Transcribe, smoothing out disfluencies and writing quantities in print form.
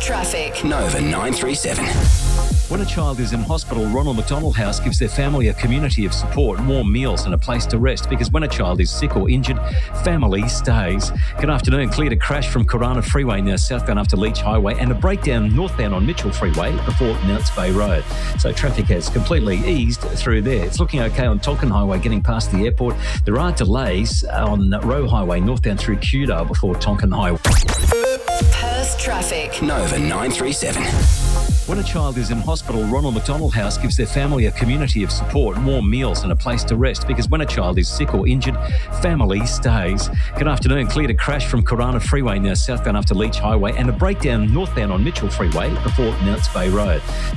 Traffic. Nova 937. When a child is in hospital, Ronald McDonald House gives their family a community of support, warm meals and a place to rest, because when a child is sick or injured, family stays. Good afternoon. Cleared a crash from Corona Freeway near southbound after Leach Highway and a breakdown northbound on Mitchell Freeway before Mounts Bay Road. So traffic has completely eased through there. It's looking okay on Tonkin Highway getting past the airport. There are delays on Roe Highway northbound through Kewdale before Tonkin Highway. Perth Traffic. Nova 937. When a child is in hospital, Ronald McDonald House gives their family a community of support, warm meals and a place to rest, because when a child is sick or injured, family stays. Good afternoon. Cleared a crash from Corona Freeway near southbound after Leach Highway and a breakdown northbound on Mitchell Freeway before Mounts Bay Road.